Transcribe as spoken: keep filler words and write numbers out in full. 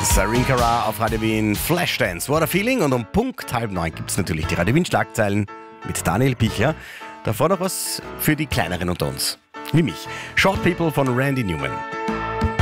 Sarin Cara auf Radio Wien, Flashdance, What a Feeling. Und um Punkt halb neun gibt es natürlich die Radio Wien Schlagzeilen mit Daniel Pichler. Davor noch was für die Kleineren unter uns, wie mich. Short People von Randy Newman.